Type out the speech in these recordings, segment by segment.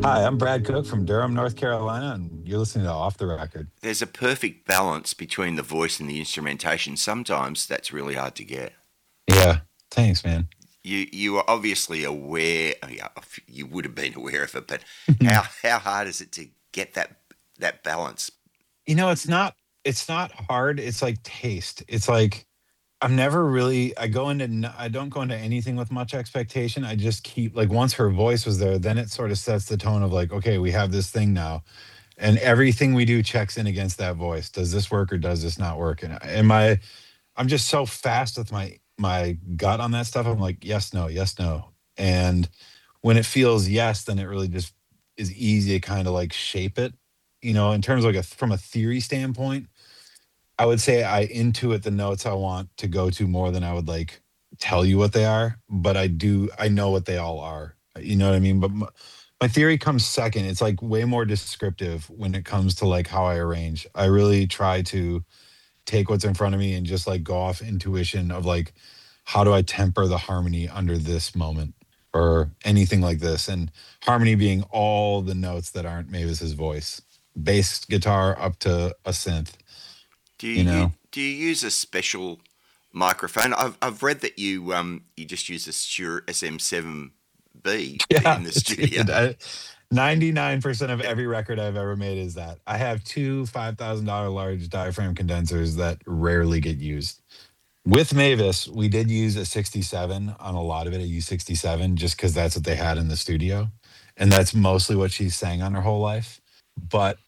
Hi, I'm Brad Cook from Durham, North Carolina, and you're listening to Off the Record. There's a perfect balance between the voice and the instrumentation. Sometimes that's really hard to get. Yeah, thanks, man. You are obviously aware. Yeah, you would have been aware of it, but how hard is it to get that balance? It's not hard. It's like taste. It's like I'm never really I don't go into anything with much expectation. I just keep like once her voice was there, then it sort of sets the tone of like, okay, we have this thing now. And everything we do checks in against that voice. Does this work or does this not work? I'm just so fast with my gut on that stuff. I'm like, yes, no, yes, no. And when it feels yes, then it really just is easy to kind of like shape it. In terms of like from a theory standpoint, I would say I intuit the notes I want to go to more than I would like tell you what they are, but I know what they all are. You know what I mean? But my theory comes second. It's like way more descriptive when it comes to like how I arrange. I really try to take what's in front of me and just like go off intuition of like how do I temper the harmony under this moment or anything like this, and harmony being all the notes that aren't Mavis's voice, bass guitar up to a synth. Do you you know do you use a special microphone? I've read that you just use a Shure SM7B Yeah, in the studio. dude. 99% of every record I've ever made is that. I have two $5,000 large diaphragm condensers that rarely get used. With Mavis, we did use a 67 on a lot of it, a U67, just because that's what they had in the studio. And that's mostly what she sang on her whole life. But,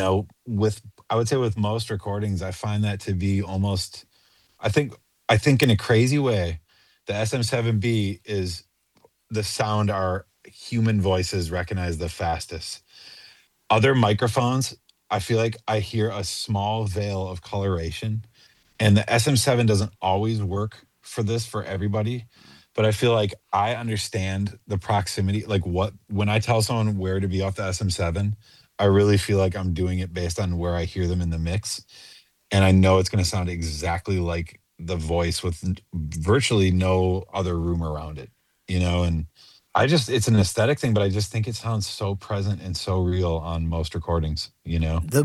I would say with most recordings, I find that to be almost, I think, I think in a crazy way, the SM7B is the sound our human voices recognize the fastest. Other microphones, I feel like I hear a small veil of coloration, and the SM7 doesn't always work for this for everybody, but I feel like I understand the proximity. Like what when I tell someone where to be off the SM7, I really feel like I'm doing it based on where I hear them in the mix, and I know it's going to sound exactly like the voice with virtually no other room around it. And it's an aesthetic thing, but I just think it sounds so present and so real on most recordings. The